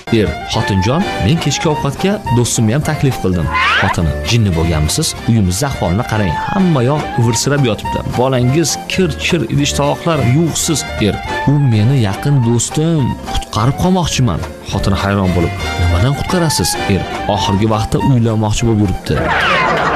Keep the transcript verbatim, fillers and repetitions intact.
Er: xotinjon, men kechki ovqatga do'stimni ham taklif qildim. Xotini: jinni bo'lganmisiz? Uyimizda ahvolni qarang, hamma yoq ivirsirab yotibdi. Bolangiz kir-kir idish-tovoqlar yuvsiz. Er: u meni yaqin do'stim, qutqarib qolmoqchiman. Xotini hayron bo'lib: nimadan qutqarasiz? Er: oxirgi vaqtda uylanmoqchi bo'lib yuribdi.